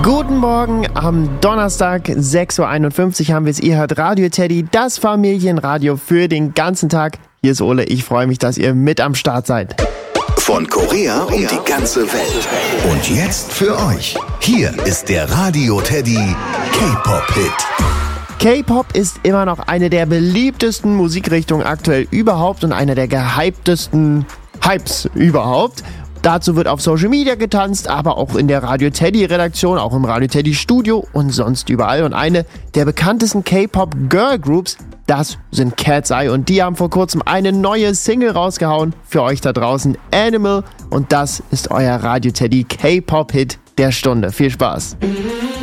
Guten Morgen, am Donnerstag, 6.51 Uhr haben wir es. Ihr hört Radio Teddy, das Familienradio für den ganzen Tag. Hier ist Ole, ich freue mich, dass ihr mit am Start seid. Von Korea um die ganze Welt. Und jetzt für euch, hier ist der Radio Teddy K-Pop-Hit. K-Pop ist immer noch eine der beliebtesten Musikrichtungen aktuell überhaupt und einer der gehyptesten Hypes überhaupt. Dazu wird auf Social Media getanzt, aber auch in der Radio Teddy Redaktion, auch im Radio Teddy Studio und sonst überall. Und eine der bekanntesten K-Pop Girl Groups, das sind Cat's Eye. Und die haben vor kurzem eine neue Single rausgehauen für euch da draußen, Animal. Und das ist euer Radio Teddy K-Pop Hit der Stunde. Viel Spaß.